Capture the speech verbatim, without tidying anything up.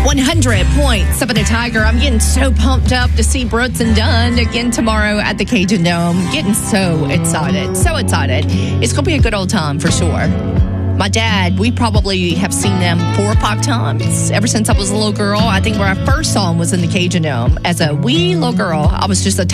one hundred point seven at Tiger. I'm getting so pumped up to see Brooks and Dunn again tomorrow at the Cajun Dome. Getting so excited, so excited. It's going to be a good old time for sure. My dad, we probably have seen them four or five times ever since I was a little girl. I think where I first saw them was in the Cajun Dome. As a wee little girl, I was just a